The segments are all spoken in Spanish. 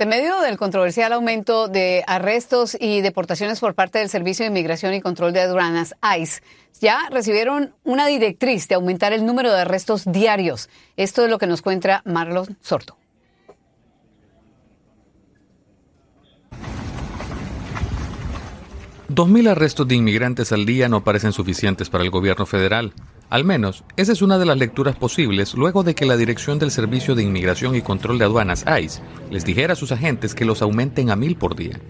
En medio del controversial aumento de arrestos y deportaciones por parte del Servicio de Inmigración y Control de Aduanas, ICE, ya recibieron una directriz de aumentar el número de arrestos diarios. Esto es lo que nos cuenta Marlon Sorto. $2,000 arrestos de inmigrantes al día no parecen suficientes para el gobierno federal. Al menos, esa es una de las lecturas posibles luego de que la Dirección del Servicio de Inmigración y Control de Aduanas, ICE, les dijera a sus agentes que los aumenten a 1,000 por día.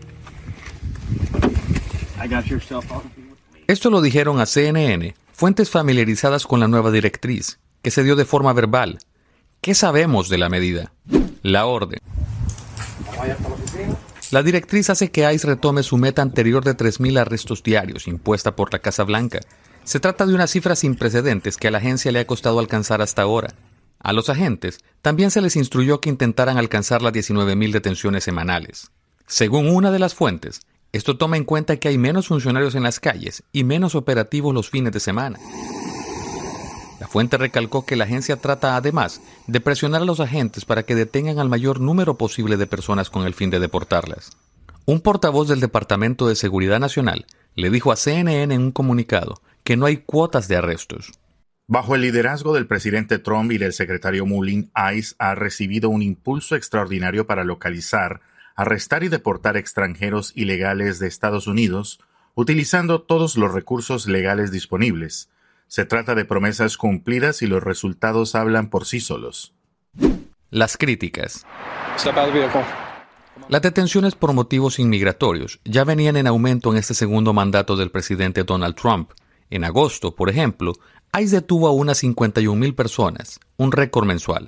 Esto lo dijeron a CNN, fuentes familiarizadas con la nueva directriz, que se dio de forma verbal. ¿Qué sabemos de la medida? La orden. La directriz hace que ICE retome su meta anterior de 3,000 arrestos diarios, impuesta por la Casa Blanca. Se trata de una cifra sin precedentes que a la agencia le ha costado alcanzar hasta ahora. A los agentes también se les instruyó que intentaran alcanzar las 19,000 detenciones semanales. Según una de las fuentes, esto toma en cuenta que hay menos funcionarios en las calles y menos operativos los fines de semana. La fuente recalcó que la agencia trata además de presionar a los agentes para que detengan al mayor número posible de personas con el fin de deportarlas. Un portavoz del Departamento de Seguridad Nacional le dijo a CNN en un comunicado que no hay cuotas de arrestos. Bajo el liderazgo del presidente Trump y del secretario Mullin, ICE ha recibido un impulso extraordinario para localizar, arrestar y deportar extranjeros ilegales de Estados Unidos, utilizando todos los recursos legales disponibles. Se trata de promesas cumplidas y los resultados hablan por sí solos. Las críticas. Las detenciones por motivos inmigratorios ya venían en aumento en este segundo mandato del presidente Donald Trump. En agosto, por ejemplo, ICE detuvo a unas 51,000 personas, un récord mensual.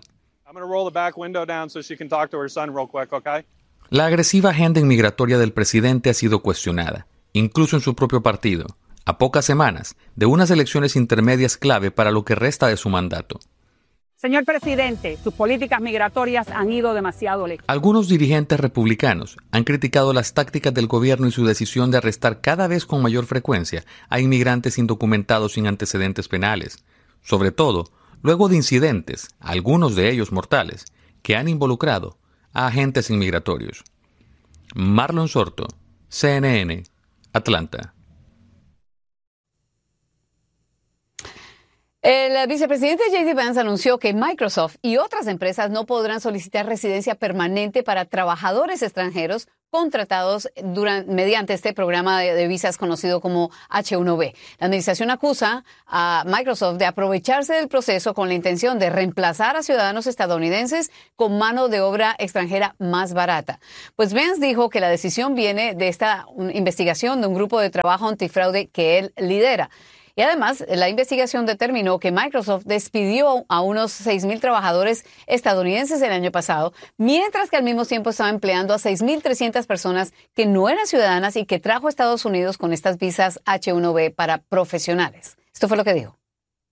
La agresiva agenda inmigratoria del presidente ha sido cuestionada, incluso en su propio partido, a pocas semanas de unas elecciones intermedias clave para lo que resta de su mandato. Señor presidente, sus políticas migratorias han ido demasiado lejos. Algunos dirigentes republicanos han criticado las tácticas del gobierno y su decisión de arrestar cada vez con mayor frecuencia a inmigrantes indocumentados sin antecedentes penales, sobre todo luego de incidentes, algunos de ellos mortales, que han involucrado a agentes inmigratorios. Marlon Sorto, CNN, Atlanta. El vicepresidente J.D. Vance anunció que Microsoft y otras empresas no podrán solicitar residencia permanente para trabajadores extranjeros contratados mediante este programa de visas conocido como H-1B. La administración acusa a Microsoft de aprovecharse del proceso con la intención de reemplazar a ciudadanos estadounidenses con mano de obra extranjera más barata. Pues Vance dijo que la decisión viene de esta investigación de un grupo de trabajo antifraude que él lidera. Y además, la investigación determinó que Microsoft despidió a unos 6,000 trabajadores estadounidenses el año pasado, mientras que al mismo tiempo estaba empleando a 6,300 personas que no eran ciudadanas y que trajo a Estados Unidos con estas visas H-1B para profesionales. Esto fue lo que dijo.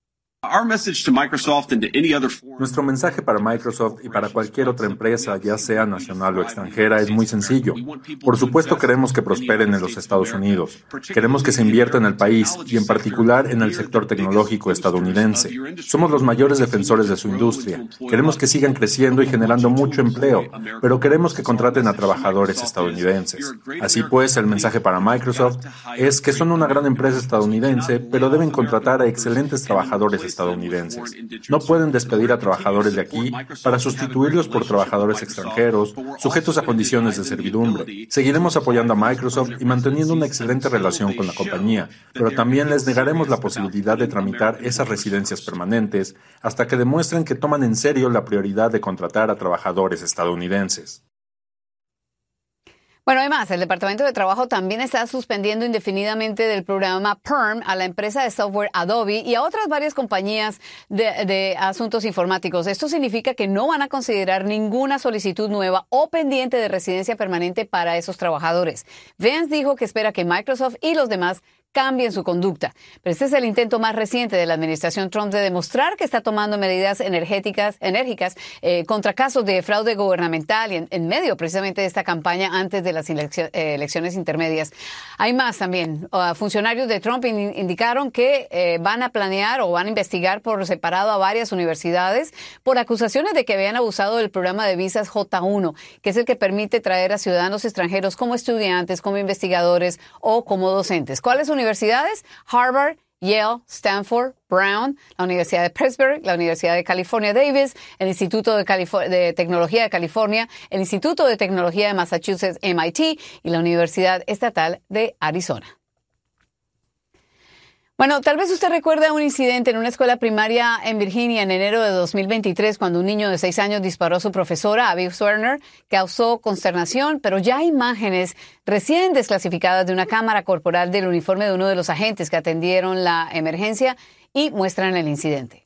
Nuestro mensaje para Microsoft y para cualquier otra empresa, ya sea nacional o extranjera, es muy sencillo. Por supuesto, queremos que prosperen en los Estados Unidos. Queremos que se invierta en el país y en particular en el sector tecnológico estadounidense. Somos los mayores defensores de su industria. Queremos que sigan creciendo y generando mucho empleo, pero queremos que contraten a trabajadores estadounidenses. Así pues, el mensaje para Microsoft es que son una gran empresa estadounidense, pero deben contratar a excelentes trabajadores estadounidenses. No pueden despedir a trabajadores de aquí para sustituirlos por trabajadores extranjeros, sujetos a condiciones de servidumbre. Seguiremos apoyando a Microsoft y manteniendo una excelente relación con la compañía, pero también les negaremos la posibilidad de tramitar esas residencias permanentes hasta que demuestren que toman en serio la prioridad de contratar a trabajadores estadounidenses. Bueno, además, el Departamento de Trabajo también está suspendiendo indefinidamente del programa PERM a la empresa de software Adobe y a otras varias compañías de asuntos informáticos. Esto significa que no van a considerar ninguna solicitud nueva o pendiente de residencia permanente para esos trabajadores. Vance dijo que espera que Microsoft y los demás cambien su conducta. Pero este es el intento más reciente de la administración Trump de demostrar que está tomando medidas enérgicas contra casos de fraude gubernamental y en medio precisamente de esta campaña antes de las elecciones intermedias. Hay más también. Funcionarios de Trump indicaron que van a planear o van a investigar por separado a varias universidades por acusaciones de que habían abusado del programa de visas J1, que es el que permite traer a ciudadanos extranjeros como estudiantes, como investigadores o como docentes. ¿Cuáles universidades? Harvard, Yale, Stanford, Brown, la Universidad de Pittsburgh, la Universidad de California Davis, el Instituto de Tecnología de California, el Instituto de Tecnología de Massachusetts, MIT, y la Universidad Estatal de Arizona. Bueno, tal vez usted recuerda un incidente en una escuela primaria en Virginia en enero de 2023 cuando un niño de 6 años disparó a su profesora, Abby Werner, causó consternación, pero ya hay imágenes recién desclasificadas de una cámara corporal del uniforme de uno de los agentes que atendieron la emergencia y muestran el incidente.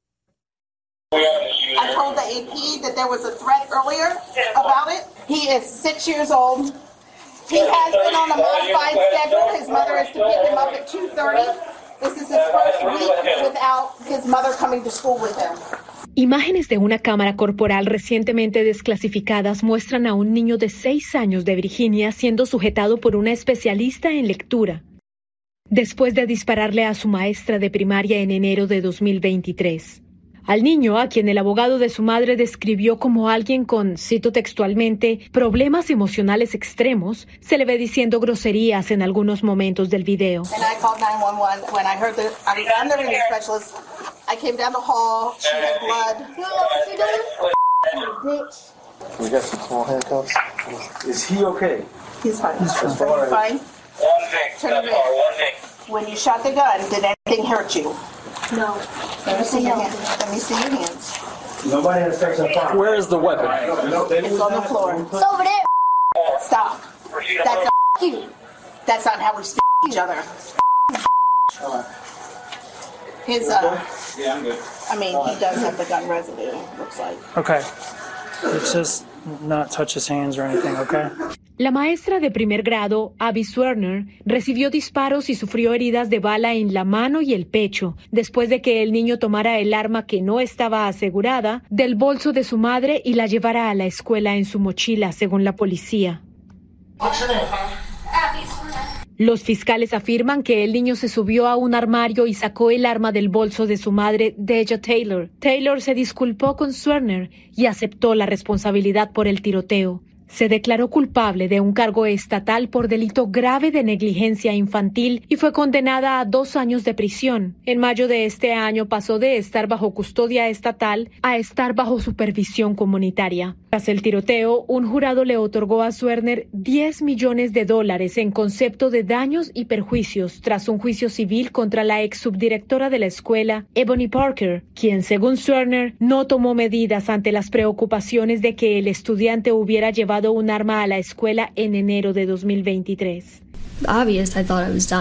I told the AP that there was a threat earlier about it. He is 6 years old. He has been on a modified schedule. His mother is to pick him up at 2:30. This is his first week without his mother coming to school with him. Imágenes de una cámara corporal recientemente desclasificadas muestran a un niño de 6 años de Virginia siendo sujetado por una especialista en lectura, después de dispararle a su maestra de primaria en enero de 2023. Al niño, a quien el abogado de su madre describió como alguien con, cito textualmente, problemas emocionales extremos, se le ve diciendo groserías en algunos momentos del video. We got some small handcuffs. Is he okay? He's fine. He's fine. Turn it in. When you shot the gun, did anything hurt you? No. Let me see your hands. Let me see your hands. Nobody has touched that fire. Where is the weapon? It's on the floor. It's over there. Stop. That's not you. That's not how we speak to each other. His, yeah, I'm good. I mean, he does have the gun residue, looks like. Okay. It's just not touch his hands or anything, okay? La maestra de primer grado, Abby Werner, recibió disparos y sufrió heridas de bala en la mano y el pecho, después de que el niño tomara el arma que no estaba asegurada del bolso de su madre y la llevara a la escuela en su mochila, según la policía. Los fiscales afirman que el niño se subió a un armario y sacó el arma del bolso de su madre, Deja Taylor. Taylor se disculpó con Werner y aceptó la responsabilidad por el tiroteo. Se declaró culpable de un cargo estatal por delito grave de negligencia infantil y fue condenada a 2 años de prisión. En mayo de este año pasó de estar bajo custodia estatal a estar bajo supervisión comunitaria. Tras el tiroteo, un jurado le otorgó a Werner $10 millones en concepto de daños y perjuicios tras un juicio civil contra la ex subdirectora de la escuela, Ebony Parker, quien, según Werner, no tomó medidas ante las preocupaciones de que el estudiante hubiera llevado un arma a la escuela en enero de 2023. Obvious, I thought I was done.